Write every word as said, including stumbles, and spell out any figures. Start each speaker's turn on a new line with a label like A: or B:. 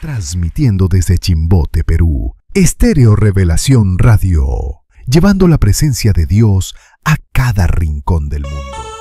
A: Transmitiendo desde Chimbote, Perú, Estéreo Revelación Radio, llevando la presencia de Dios a cada rincón del mundo.